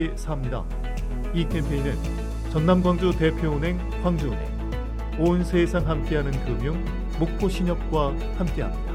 삽니다. 이 캠페인은 전남광주 대표은행 광주은행, 온 세상 함께하는 금융 목포신협과 함께합니다.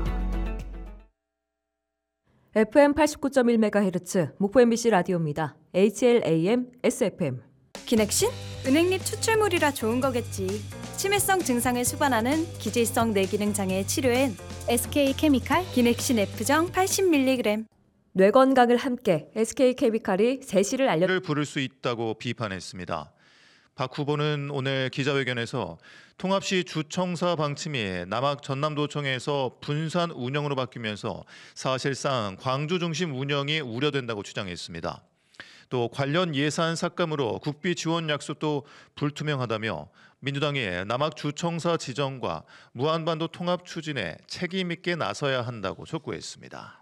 FM 89.1MHz 목포 MBC 라디오입니다. HLAM SFM. 기넥신? 은행잎 추출물이라 좋은 거겠지. 치매성 증상을 수반하는 기질성 뇌기능 장애 치료엔 SK케미칼 기넥신 F정 80mg. 뇌 건강을 함께 SK케미칼이 세시를 를 부를 수 있다고 비판했습니다. 박 후보는 오늘 기자회견에서 통합시 주청사 방침이 남학 전남도청에서 분산 운영으로 바뀌면서 사실상 광주 중심 운영이 우려된다고 주장했습니다. 또 관련 예산 삭감으로 국비 지원 약속도 불투명하다며 민주당이 남학 주청사 지정과 무한반도 통합 추진에 책임 있게 나서야 한다고 촉구했습니다.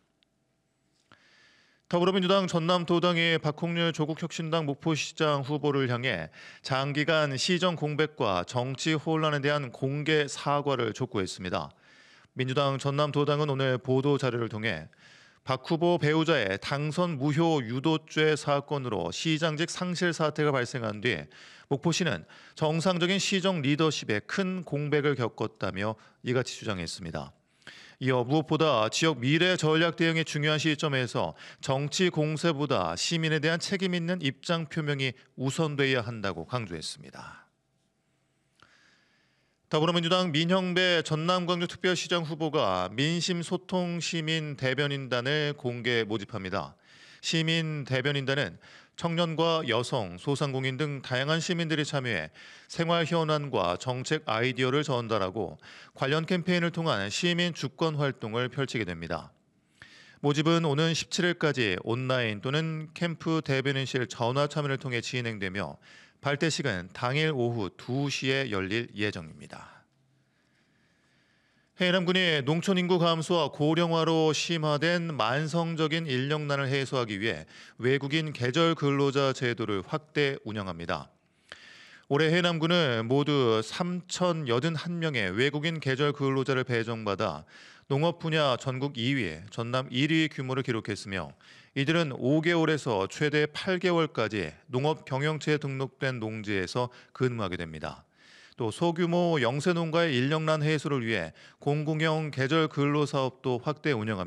더불어민주당 전남도당이 박홍렬 조국혁신당 목포시장 후보를 향해 장기간 시정 공백과 정치 혼란에 대한 공개 사과를 촉구했습니다. 민주당 전남도당은 오늘 보도 자료를 통해 박 후보 배우자의 당선 무효 유도죄 사건으로 시장직 상실 사태가 발생한 뒤 목포시는 정상적인 시정 리더십에 큰 공백을 겪었다며 이같이 주장했습니다. 이어 무엇보다 지역 미래 전략 대응이 중요한 시점에서 정치 공세보다 시민에 대한 책임 있는 입장 표명이 우선돼야 한다고 강조했습니다. 더불어민주당 민형배 전남광주특별시장 후보가 민심소통시민대변인단을 공개 모집합니다. 시민대변인단은 청년과 여성, 소상공인 등 다양한 시민들이 참여해 생활 현안과 정책 아이디어를 전달하고 관련 캠페인을 통한 시민 주권 활동을 펼치게 됩니다. 모집은 오는 17일까지 온라인 또는 캠프 대변인실 전화 참여를 통해 진행되며 발대식은 당일 오후 2시에 열릴 예정입니다. 해남군이 농촌 인구 감소와 고령화로 심화된 만성적인 인력난을 해소하기 위해 외국인 계절 근로자 제도를 확대 운영합니다. 올해 해남군은 모두 3,081명의 외국인 계절 근로자를 배정받아 농업 분야 전국 2위, 전남 1위 규모를 기록했으며 이들은 5개월에서 최대 8개월까지 농업 경영체에 등록된 농지에서 근무하게 됩니다. 또 소규모 영세농가의 인력난 해소를 위해 공공형 계절 근로 사업도 확대 운영합니다.